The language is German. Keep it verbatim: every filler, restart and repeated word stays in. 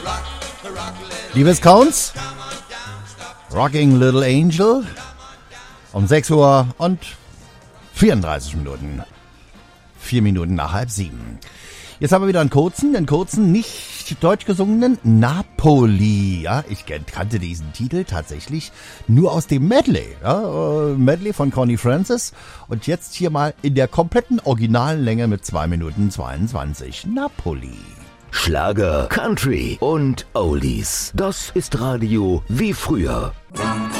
Die Viscounts, Rocking Little Angel, um sechs Uhr und vierunddreißig Minuten. Vier Minuten nach halb sieben. Jetzt haben wir wieder einen kurzen, einen kurzen, nicht deutsch gesungenen Napoli. Ja, ich kannte diesen Titel tatsächlich nur aus dem Medley. Ja, Medley von Connie Francis. Und jetzt hier mal in der kompletten originalen Länge mit zwei Minuten zweiundzwanzig. Napoli. Schlager, Country und Oldies. Das ist Radio wie früher.